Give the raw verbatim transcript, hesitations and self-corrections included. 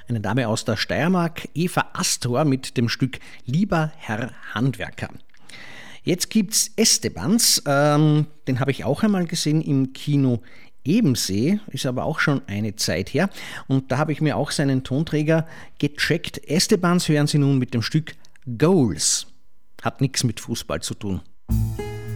eine Dame aus der Steiermark, Eva Astor mit dem Stück Lieber Herr Handwerker. Jetzt gibt's Estebans, ähm, den habe ich auch einmal gesehen im Kino Ebensee, ist aber auch schon eine Zeit her. Und da habe ich mir auch seinen Tonträger gecheckt. Estebans hören Sie nun mit dem Stück Goals. Hat nichts mit Fußball zu tun.